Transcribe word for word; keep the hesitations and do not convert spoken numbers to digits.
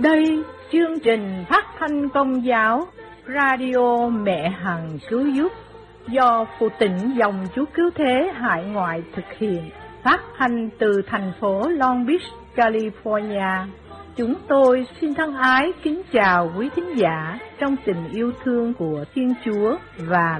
Đây, chương trình phát thanh Công giáo, Radio Mẹ Hằng Cứu Giúp, do Phụ Tịnh Dòng Chúa Cứu Thế Hải Ngoại thực hiện, phát thanh từ thành phố Long Beach, California. Chúng tôi xin thân ái kính chào quý thính giả trong tình yêu thương của Thiên Chúa và